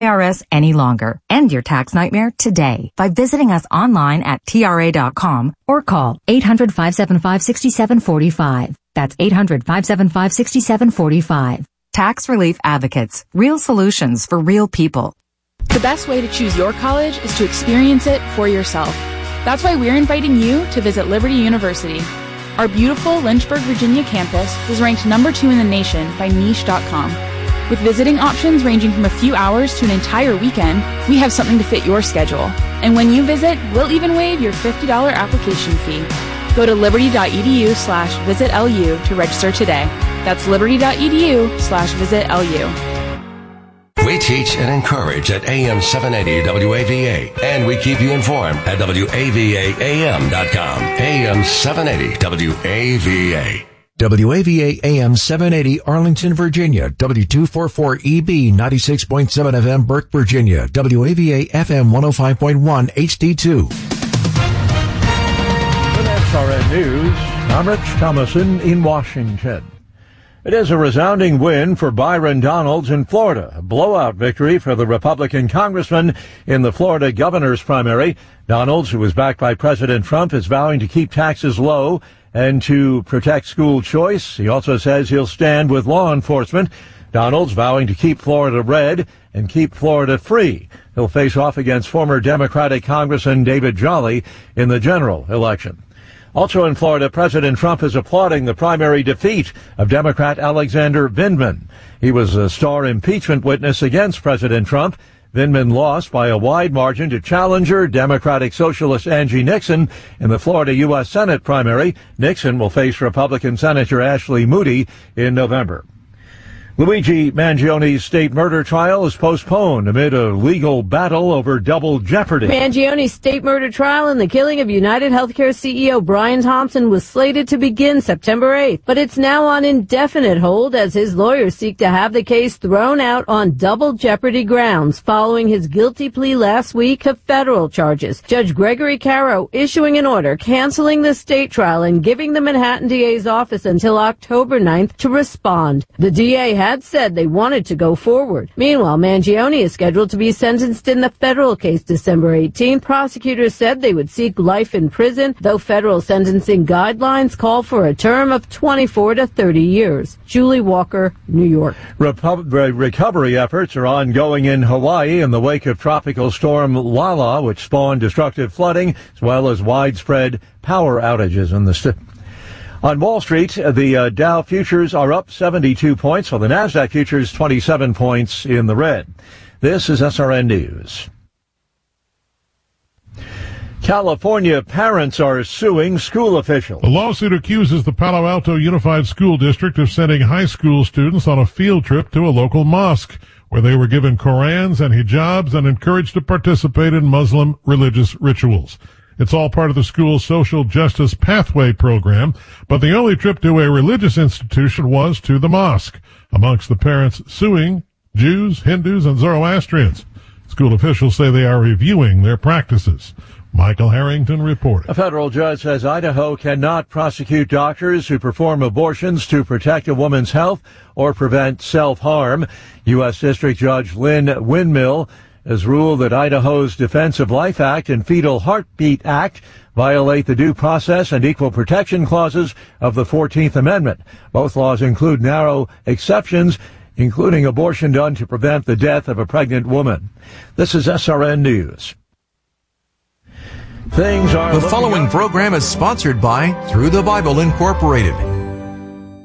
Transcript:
IRS any longer. End your tax nightmare today by visiting us online at TRA.com or call 800-575-6745. That's 800-575-6745. Tax Relief Advocates. Real solutions for real people. The best way to choose your college is to experience it for yourself. That's why we're inviting you to visit Liberty University. Our beautiful Lynchburg, Virginia campus was ranked number 2 in the nation by Niche.com. With visiting options ranging from a few hours to an entire weekend, we have something to fit your schedule. And when you visit, we'll even waive your $50 application fee. Go to liberty.edu/visitlu to register today. That's liberty.edu/visitlu. We teach and encourage at AM 780 WAVA, and we keep you informed at WAVAAM.com. AM 780 WAVA. WAVA AM 780 Arlington, Virginia. W244EB 96.7 FM Burke, Virginia. WAVA FM 105.1 HD2. With SRN News, I'm Rich Thomason in Washington. It is a resounding win for Byron Donalds in Florida, a blowout victory for the Republican congressman in the Florida governor's primary. Donalds, who was backed by President Trump, is vowing to keep taxes low and to protect school choice. He also says he'll stand with law enforcement. Donalds vowing to keep Florida red and keep Florida free. He'll face off against former Democratic Congressman David Jolly in the general election. Also in Florida, President Trump is applauding the primary defeat of Democrat Alexander Vindman. He was a star impeachment witness against President Trump. Vindman lost by a wide margin to challenger Democratic Socialist Angie Nixon in the Florida U.S. Senate primary. Nixon will face Republican Senator Ashley Moody in November. Luigi Mangioni's state murder trial is postponed amid a legal battle over double jeopardy. Mangioni's state murder trial and the killing of United Healthcare CEO Brian Thompson was slated to begin September 8th, but it's now on indefinite hold as his lawyers seek to have the case thrown out on double jeopardy grounds following his guilty plea last week of federal charges. Judge Gregory Caro issuing an order canceling the state trial and giving the Manhattan DA's office until October 9th to respond. The DA had said they wanted to go forward. Meanwhile, Mangioni is scheduled to be sentenced in the federal case December 18th. Prosecutors said they would seek life in prison, though federal sentencing guidelines call for a term of 24 to 30 years. Julie Walker, New York. Recovery efforts are ongoing in Hawaii in the wake of tropical storm Lala, which spawned destructive flooding as well as widespread power outages in the state. On Wall Street, the Dow futures are up 72 points, while the NASDAQ futures 27 points in the red. This is SRN News. California parents are suing school officials. The lawsuit accuses the Palo Alto Unified School District of sending high school students on a field trip to a local mosque, where they were given Korans and hijabs and encouraged to participate in Muslim religious rituals. It's all part of the school's Social Justice Pathway program, but the only trip to a religious institution was to the mosque. Amongst the parents suing, Jews, Hindus, and Zoroastrians. School officials say they are reviewing their practices. Michael Harrington reported. A federal judge says Idaho cannot prosecute doctors who perform abortions to protect a woman's health or prevent self-harm. U.S. District Judge Lynn Windmill has ruled that Idaho's Defense of Life Act and Fetal Heartbeat Act violate the due process and equal protection clauses of the 14th Amendment. Both laws include narrow exceptions, including abortion done to prevent the death of a pregnant woman. This is SRN News. The following program is sponsored by Through the Bible Incorporated.